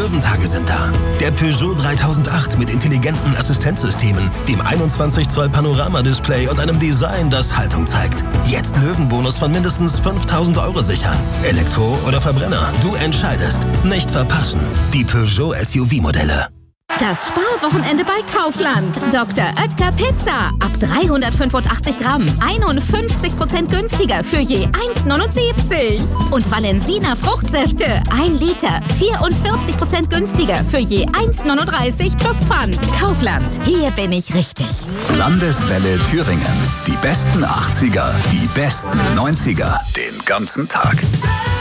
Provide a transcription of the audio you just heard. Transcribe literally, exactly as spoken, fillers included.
Löwentage sind da. Der Peugeot dreitausendacht mit intelligenten Assistenzsystemen, dem einundzwanzig Zoll Panoramadisplay und einem Design, das Haltung zeigt. Jetzt Löwenbonus von mindestens fünftausend Euro sichern. Elektro oder Verbrenner, du entscheidest. Nicht verpassen. Die Peugeot S U V-Modelle. Das Sparwochenende bei Kaufland. Doktor Oetker Pizza. Ab dreihundertfünfundachtzig Gramm. einundfünfzig Prozent günstiger für je eins neunundsiebzig. Und Valensina Fruchtsäfte. ein Liter. vierundvierzig Prozent günstiger für je eins neununddreißig plus Pfand. Kaufland. Hier bin ich richtig. Landeswelle Thüringen. Die besten achtziger, die besten neunziger. Den ganzen Tag.